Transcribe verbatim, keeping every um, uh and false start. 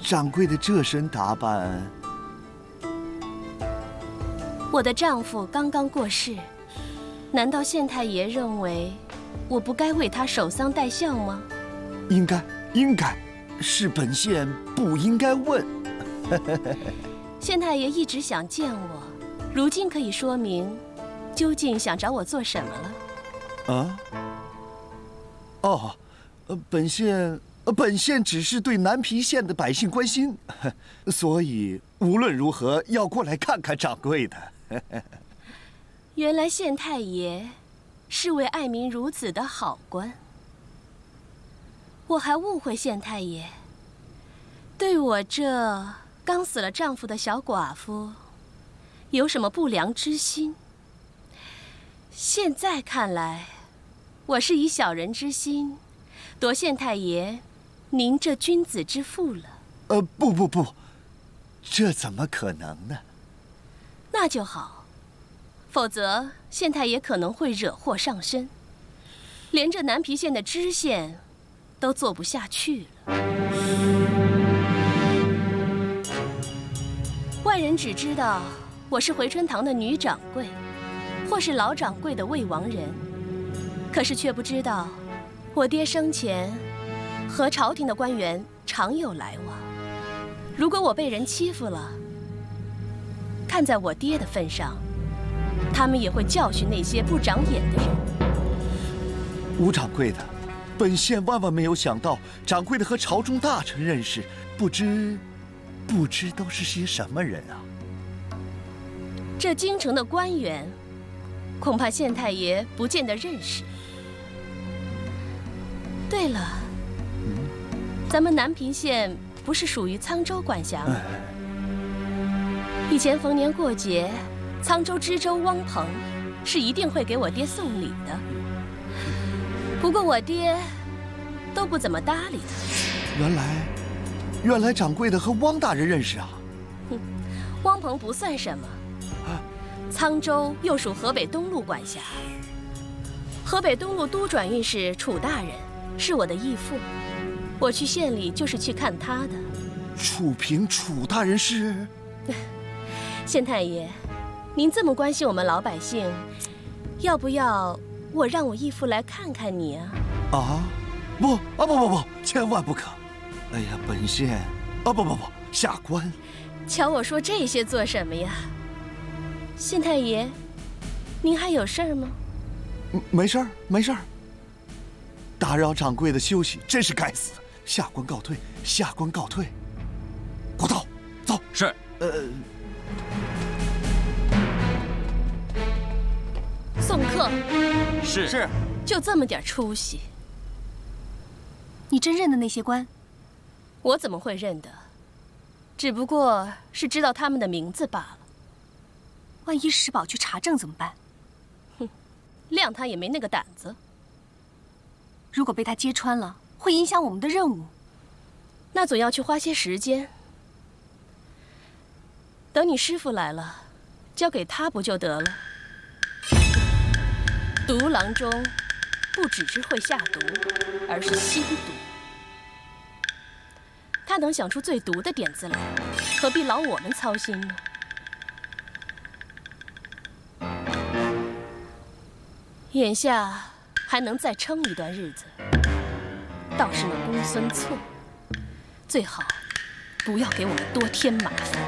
掌柜的这身打扮， 我的丈夫刚刚过世，难道县太爷认为我不该为他守丧戴孝吗？ 应该，应该，是本县不应该问。 县太爷一直想见我，如今可以说明，究竟想找我做什么了？ 啊？哦，呃，本县。本县只是对南皮县的百姓关心，所以无论如何要过来看看掌柜的。 原来县太爷是位爱民如子的好官，我还误会县太爷对我这刚死了丈夫的小寡妇有什么不良之心。现在看来，我是以小人之心夺县太爷您这君子之腹了。 呃，不不不，这怎么可能呢？ 那就好，否则县太爷可能会惹祸上身，连这南皮县的知县都做不下去了。外人只知道我是回春堂的女掌柜，或是老掌柜的未亡人，可是却不知道我爹生前和朝廷的官员常有来往。如果我被人欺负了，看在我爹的份上，他们也会教训那些不长眼的人。 吴掌柜的，本县万万没有想到，掌柜的和朝中大臣认识，不知，不知都是些什么人啊？ 这京城的官员，恐怕县太爷不见得认识。对了，咱们南平县不是属于沧州管辖吗？以前逢年过节，沧州知州汪鹏是一定会给我爹送礼的。不过我爹都不怎么搭理他。 原来，原来掌柜的和汪大人认识啊？ 哼，汪鹏不算什么，沧州又属河北东路管辖。河北东路都转运使楚大人是我的义父，我去县里就是去看他的。 楚平楚大人是？ 县太爷，您这么关心我们老百姓，要不要我让我义父来看看你啊？ 啊，不啊不不不，千万不可！哎呀，本县啊不不不，下官。 瞧我说这些做什么呀？县太爷，您还有事儿吗？ 没事儿，没事儿。打扰掌柜的休息，真是该死！下官告退，下官告退。国道，走。 是。 呃。 送客。 是是。 就这么点出息。 你真认得那些官？ 我怎么会认得？只不过是知道他们的名字罢了。 万一石宝去查证怎么办？ 哼，谅他也没那个胆子。 如果被他揭穿了，会影响我们的任务。 那总要去花些时间。等你师傅来了，交给他不就得了？毒郎中不只是会下毒，而是心毒。他能想出最毒的点子来，何必劳我们操心呢？眼下还能再撑一段日子，倒是那公孙策，最好不要给我们多添麻烦。